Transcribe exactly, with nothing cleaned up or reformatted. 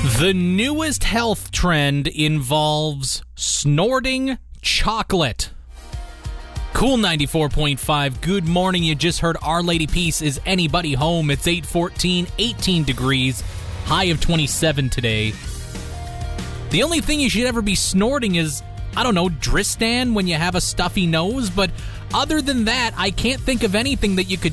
The newest health trend involves snorting chocolate. Cool ninety-four point five. Good morning. You just heard Our Lady Peace. Is anybody home? It's eight fourteen, eighteen degrees, high of twenty-seven today. The only thing you should ever be snorting is, I don't know, Dristan when you have a stuffy nose, but other than that, I can't think of anything that you could